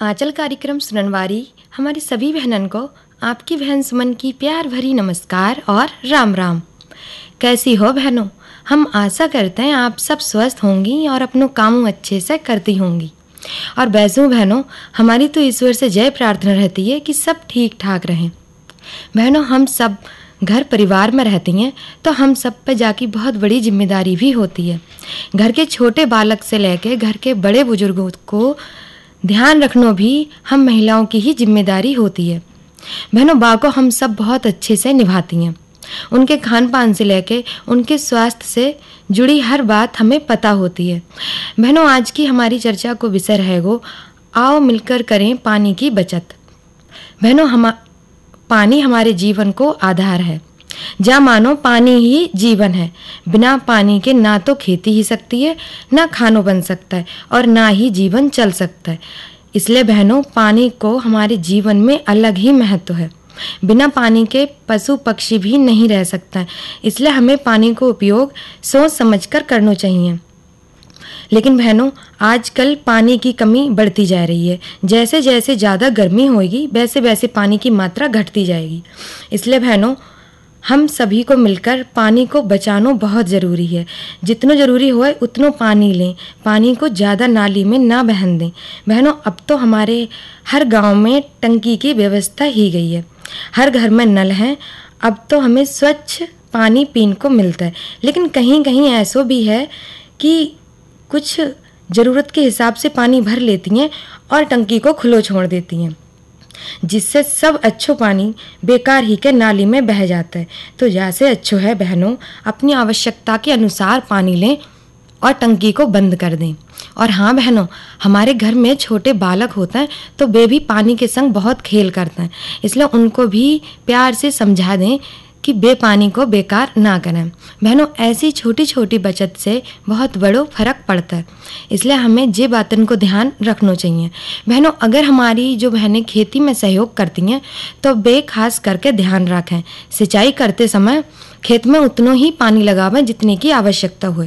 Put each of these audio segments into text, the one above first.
आंचल कार्यक्रम सुनन वाली हमारी सभी बहनन को आपकी बहन सुमन की प्यार भरी नमस्कार और राम राम। कैसी हो बहनों? हम आशा करते हैं आप सब स्वस्थ होंगी और अपनों कामों अच्छे से करती होंगी। और बैसू बहनों, हमारी तो ईश्वर से जय प्रार्थना रहती है कि सब ठीक ठाक रहें। बहनों, हम सब घर परिवार में रहती हैं तो हम सब पे जाकी बहुत बड़ी जिम्मेदारी भी होती है। घर के छोटे बालक से लेकर घर के बड़े बुजुर्गों को ध्यान रखना भी हम महिलाओं की ही जिम्मेदारी होती है। बहनों, बाँ को हम सब बहुत अच्छे से निभाती हैं। उनके खान पान से लेकर उनके स्वास्थ्य से जुड़ी हर बात हमें पता होती है। बहनों, आज की हमारी चर्चा को विषय रहेगो, आओ मिलकर करें पानी की बचत। बहनों, पानी हमारे जीवन को आधार है। जा मानो पानी ही जीवन है। बिना पानी के ना तो खेती ही सकती है, ना खानो बन सकता है और ना ही जीवन चल सकता है। इसलिए बहनों, पानी को हमारे जीवन में अलग ही महत्व है। बिना पानी के पशु पक्षी भी नहीं रह सकता है। इसलिए हमें पानी को उपयोग सोच समझकर करना चाहिए। लेकिन बहनों, आजकल पानी की कमी बढ़ती जा रही है। जैसे जैसे ज़्यादा गर्मी होगी वैसे वैसे पानी की मात्रा घटती जाएगी। इसलिए बहनों, हम सभी को मिलकर पानी को बचाना बहुत ज़रूरी है। जितना ज़रूरी होए उतना पानी लें। पानी को ज़्यादा नाली में ना बहन दें। बहनों, अब तो हमारे हर गांव में टंकी की व्यवस्था ही गई है। हर घर में नल हैं। अब तो हमें स्वच्छ पानी पीने को मिलता है। लेकिन कहीं कहीं ऐसा भी है कि कुछ ज़रूरत के हिसाब से पानी भर लेती हैं और टंकी को खुलो छोड़ देती हैं, जिससे सब अच्छो पानी बेकार ही के नाली में बह जाता है। तो जैसे अच्छो है बहनों, अपनी आवश्यकता के अनुसार पानी लें और टंकी को बंद कर दें। और हाँ बहनों, हमारे घर में छोटे बालक होते हैं तो वे भी पानी के संग बहुत खेल करते हैं। इसलिए उनको भी प्यार से समझा दें कि बे पानी को बेकार ना करें। बहनों, ऐसी छोटी छोटी बचत से बहुत बड़ो फर्क पड़ता है। इसलिए हमें जे बातन को ध्यान रखना चाहिए। बहनों, अगर हमारी जो बहनें खेती में सहयोग करती हैं तो वे खास करके ध्यान रखें, सिंचाई करते समय खेत में उतना ही पानी लगावें जितने की आवश्यकता हुए।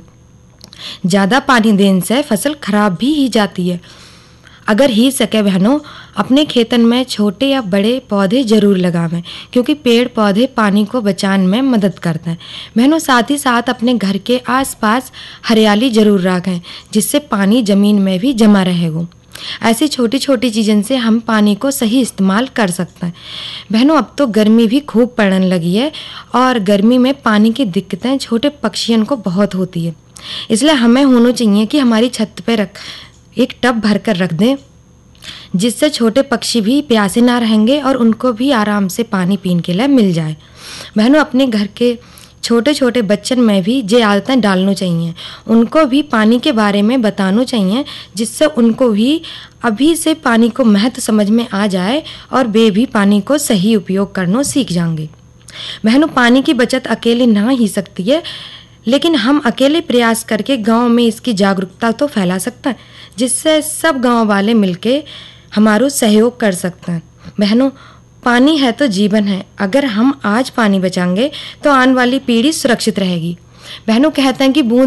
ज़्यादा पानी देने से फसल खराब भी ही जाती है। अगर ही सके बहनों, अपने खेतन में छोटे या बड़े पौधे जरूर लगावें, क्योंकि पेड़ पौधे पानी को बचाने में मदद करते हैं। बहनों, साथ ही साथ अपने घर के आसपास हरियाली जरूर रखें, जिससे पानी जमीन में भी जमा रहेगा। ऐसी छोटी छोटी चीज़ों से हम पानी को सही इस्तेमाल कर सकते हैं। बहनों, अब तो गर्मी भी खूब पड़ने लगी है और गर्मी में पानी की दिक्कतें छोटे पक्षियों को बहुत होती है। इसलिए हमें होना चाहिए कि हमारी छत पर एक टब भरकर रख दें, जिससे छोटे पक्षी भी प्यासे ना रहेंगे और उनको भी आराम से पानी पीने के लिए मिल जाए। बहनों, अपने घर के छोटे छोटे बच्चन में भी ये आदतें डालना चाहिए। उनको भी पानी के बारे में बताना चाहिए, जिससे उनको भी अभी से पानी को महत्व समझ में आ जाए और वे भी पानी को सही उपयोग करना सीख जाएंगे। बहनों, पानी की बचत अकेले ना ही सकती है, लेकिन हम अकेले प्रयास करके गांव में इसकी जागरूकता तो फैला सकते हैं, जिससे सब गांव वाले मिलके हमारा सहयोग कर सकते हैं। बहनों, पानी है तो जीवन है। अगर हम आज पानी बचाएंगे तो आने वाली पीढ़ी सुरक्षित रहेगी। बहनों, कहते हैं कि बूंद